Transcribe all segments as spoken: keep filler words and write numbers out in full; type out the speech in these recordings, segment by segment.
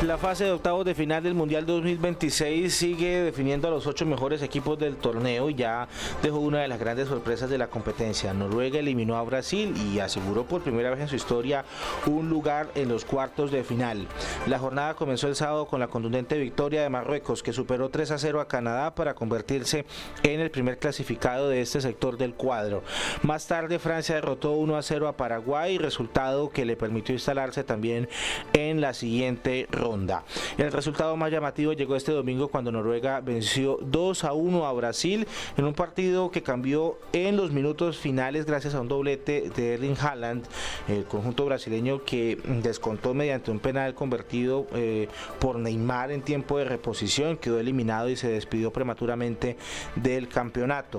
La fase de octavos de final del Mundial dos mil veintiséis sigue definiendo a los ocho mejores equipos del torneo y ya dejó una de las grandes sorpresas de la competencia. Noruega eliminó a Brasil y aseguró por primera vez en su historia un lugar en los cuartos de final. La jornada comenzó el sábado con la contundente victoria de Marruecos, que superó tres a cero a Canadá para convertirse en el primer clasificado de este sector del cuadro. Más tarde Francia derrotó uno a cero a Paraguay, resultado que le permitió instalarse también en la siguiente ronda. Ronda. El resultado más llamativo llegó este domingo cuando Noruega venció dos a uno a Brasil en un partido que cambió en los minutos finales gracias a un doblete de Erling Haaland, el conjunto brasileño que descontó mediante un penal convertido eh, por Neymar en tiempo de reposición, quedó eliminado y se despidió prematuramente del campeonato.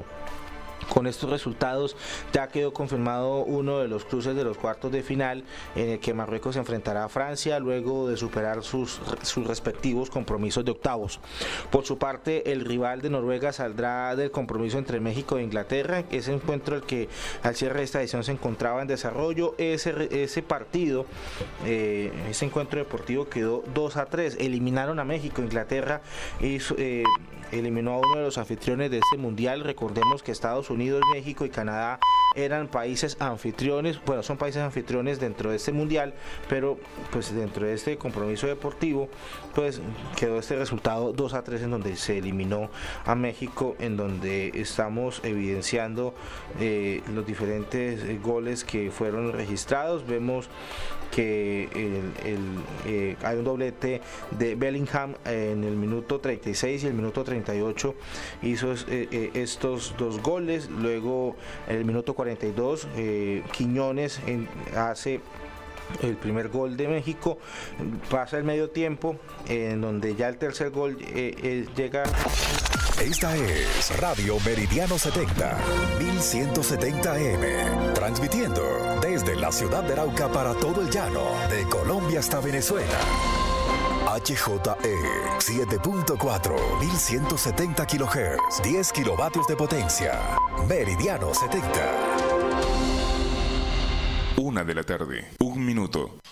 Con estos resultados ya quedó confirmado uno de los cruces de los cuartos de final en el que Marruecos se enfrentará a Francia luego de superar sus, sus respectivos compromisos de octavos. Por su parte, el rival de Noruega saldrá del compromiso entre México e Inglaterra, ese encuentro el que al cierre de esta edición se encontraba en desarrollo. Ese, ese partido, eh, ese encuentro deportivo quedó dos a tres, eliminaron a México. Inglaterra hizo, eh, eliminó a uno de los anfitriones de este mundial. Recordemos que Estados Unidos, México y Canadá eran países anfitriones, bueno, son países anfitriones dentro de este mundial, pero pues dentro de este compromiso deportivo, pues quedó este resultado dos a tres en donde se eliminó a México, en donde estamos evidenciando eh, los diferentes eh, goles que fueron registrados. Vemos que el, el, eh, hay un doblete de Bellingham en el minuto treinta y seis y el minuto treinta y ocho hizo eh, eh, estos dos goles. Luego en el minuto cuarenta y dos eh, Quiñones en, hace el primer gol de México. Pasa el medio tiempo en donde ya el tercer gol eh, eh, llega. Esta es Radio Meridiano setenta, mil ciento setenta A M, transmitiendo desde la ciudad de Arauca para todo el llano, de Colombia hasta Venezuela. H J E siete punto cuatro, mil ciento setenta kilohertz, diez kilovatios de potencia. Meridiano setenta. Una de la tarde, un minuto.